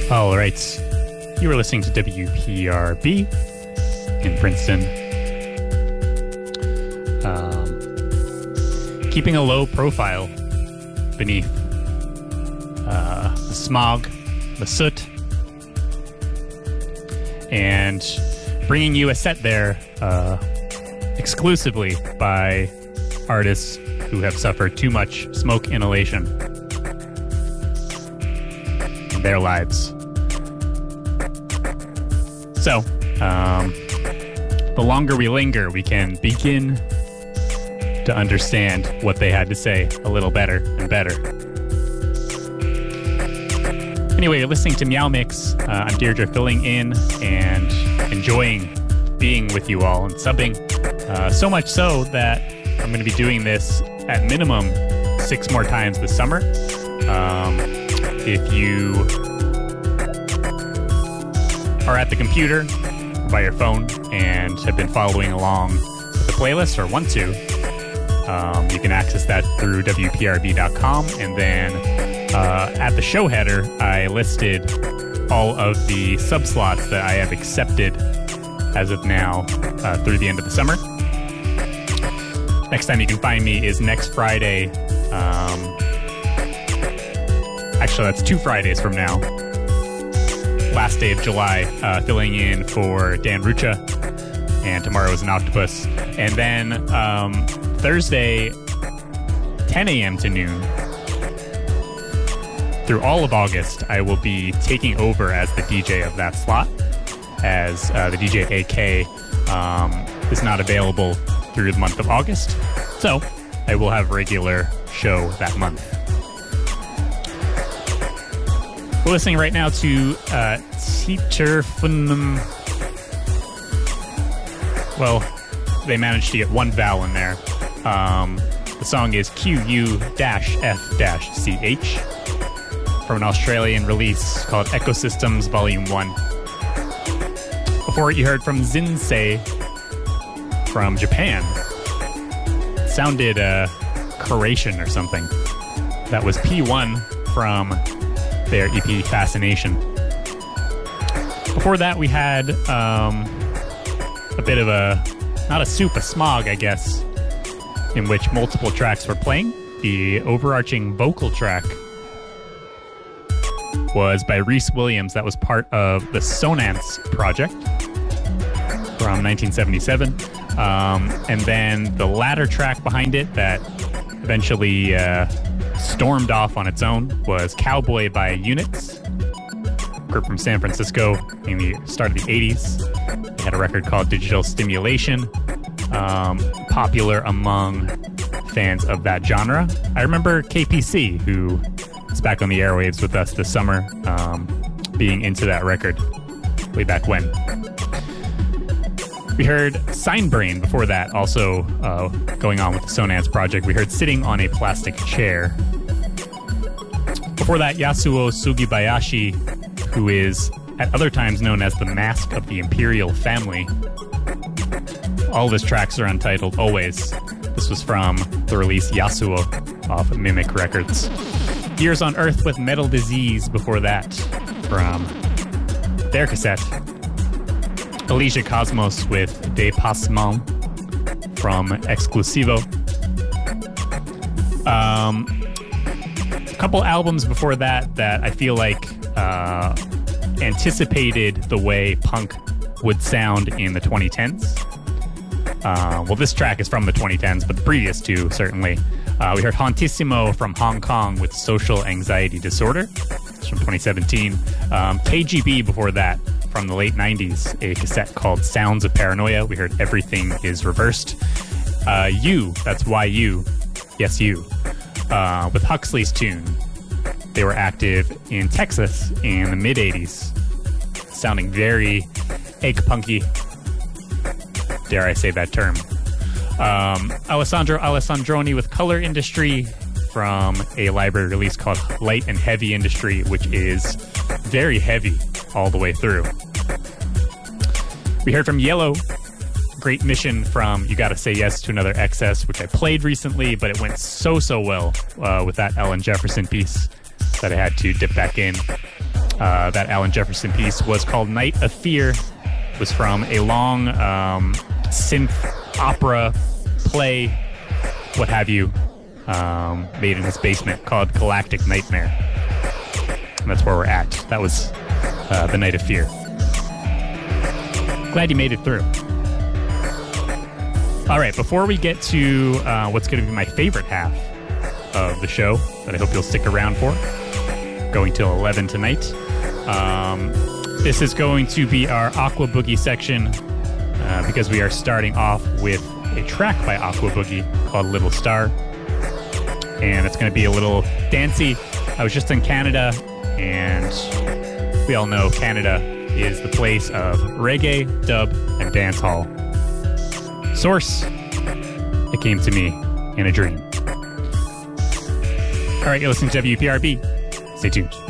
All right. You were listening to WPRB in Princeton. Keeping a low profile beneath the smog, the soot, and bringing you a set there exclusively by artists who have suffered too much smoke inhalation in their lives. So, the longer we linger, we can begin to understand what they had to say a little better and better. Anyway, you're listening to Meow Mix. I'm Deirdre, filling in and enjoying being with you all and subbing. So much so that I'm going to be doing this at minimum 6 more times this summer. If you are at the computer or by your phone and have been following along with the playlist or want to, you can access that through WPRB.com. And then at the show header, I listed all of the subslots that I have accepted as of now through the end of the summer. Next time you can find me is next Friday. Actually, that's 2 Fridays from now. Last day of July, filling in for Dan Rucha. And tomorrow is an octopus. And then Thursday, 10 a.m. to noon. Through all of August, I will be taking over as the DJ of that slot, as the DJ AK is not available through the month of August. So I will have a regular show that month. We're listening right now to Teacher Funum. Well, they managed to get one vowel in there. The song is QU-F-CH from an Australian release called Ecosystems Volume 1. Before it, you heard from Zinsei from Japan. It sounded Croatian or something. That was P1 from their EP Fascination. Before that, we had a bit of a, not a soup, a smog, I guess, in which multiple tracks were playing. The overarching vocal track was by Rhys Williams. That was part of the Sonance project from 1977. And then the latter track behind it that eventually stormed off on its own was Cowboy by Units, group from San Francisco in the start of the 80s. They had a record called Digital Stimulation, popular among fans of that genre. I remember KPC, who is back on the airwaves with us this summer, being into that record way back when. We heard Signbrain before that, also going on with the Sonance project. We heard Sitting on a Plastic Chair. Before that, Yasuo Sugibayashi, who is at other times known as the Mask of the Imperial Family. All of his tracks are untitled, always. This was from the release Yasuo off of Mimic Records. Years on Earth with Metal Disease before that, from their cassette. Alicia Cosmos with Dépassement from Exclusivo. A couple albums before that I feel like anticipated the way punk would sound in the 2010s. Well, this track is from the 2010s, but the previous two, certainly. We heard Hauntissimo from Hong Kong with Social Anxiety Disorder. It's from 2017. KGB before that, from the late 90s, a cassette called Sounds of Paranoia. We heard Everything is Reversed. You, that's YU, yes, you, with Huxley's Tune. They were active in Texas in the mid-80s, sounding very egg-punky, dare I say that term. Alessandro Alessandroni with Color Industry from a library release called Light and Heavy Industry, which is very heavy all the way through. We heard from Yellow, Great Mission from You Gotta Say Yes to Another Excess, which I played recently, but it went so well with that Ellen Jefferson piece that I had to dip back in. that Alan Jefferson piece was called Night of Fear. It was from a long synth opera play, what have you, made in his basement called Galactic Nightmare. And that's where we're at. That was the Night of Fear. Glad you made it through. All right, before we get to what's going to be my favorite half of the show that I hope you'll stick around for, going till 11 tonight, this is going to be our Aqua Boogie section because we are starting off with a track by Aqua Boogie called Little Star. And it's going to be a little dancey. I was just in Canada, and we all know Canada is the place of reggae, dub, and dancehall. Source, it came to me in a dream. All right, you're listening to WPRB. Stay tuned.